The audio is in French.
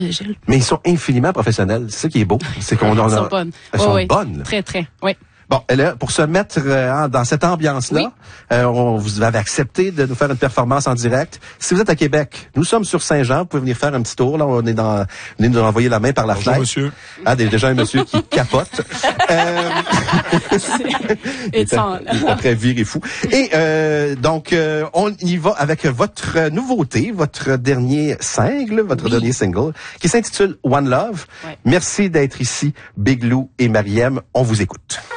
Gilles. Mais ils sont infiniment professionnels. C'est ça qui est beau. C'est qu'on Ils sont bonnes. Elles sont Oui. bonnes. Très, très, oui. Bon, et là, pour se mettre dans cette ambiance-là, vous avez accepté de nous faire une performance en direct. Si vous êtes à Québec, nous sommes sur Saint-Jean, vous pouvez venir faire un petit tour. Là, on est venez nous envoyer la main par la fenêtre. Monsieur. Ah, déjà un monsieur qui capote. Il est très viré fou. Et donc, on y va avec votre nouveauté, votre dernier single, dernier single, qui s'intitule One Love. Ouais. Merci d'être ici, Big Lou et Mariem. On vous écoute.